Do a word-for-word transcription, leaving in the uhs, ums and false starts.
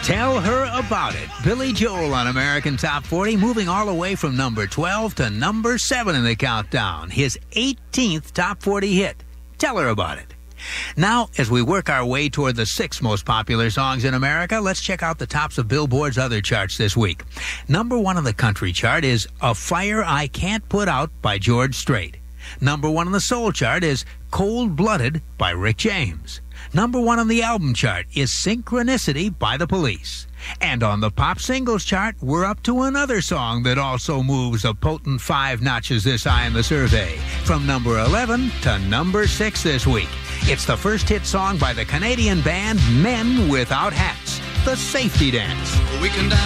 Tell Her About It. Billy Joel on American Top forty, moving all the way from number twelve to number seven in the countdown. His eighteenth Top forty hit. Tell Her About It. Now, as we work our way toward the six most popular songs in America, let's check out the tops of Billboard's other charts this week. Number one on the country chart is A Fire I Can't Put Out by George Strait. Number one on the soul chart is Cold Blooded by Rick James. Number one on the album chart is Synchronicity by The Police. And on the pop singles chart, we're up to another song that also moves a potent five notches this high in the survey, from number eleven to number six this week. It's the first hit song by the Canadian band Men Without Hats, The Safety Dance. We can dance